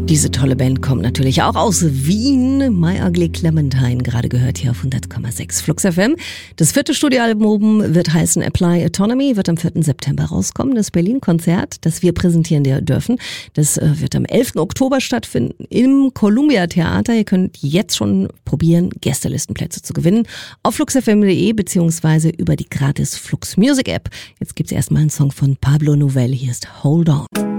Diese tolle Band kommt natürlich auch aus Wien. My Ugly Clementine, gerade gehört hier auf 100,6 Flux FM. Das 4. Studioalbum wird heißen Apply Autonomy, wird am 4. September rauskommen. Das Berlin-Konzert, das wir präsentieren dürfen, das wird am 11. Oktober stattfinden im Columbia Theater. Ihr könnt jetzt schon probieren, Gästelistenplätze zu gewinnen auf fluxfm.de beziehungsweise über die gratis Flux Music App. Jetzt gibt's erstmal einen Song von Pablo Novell. Hier ist Hold On.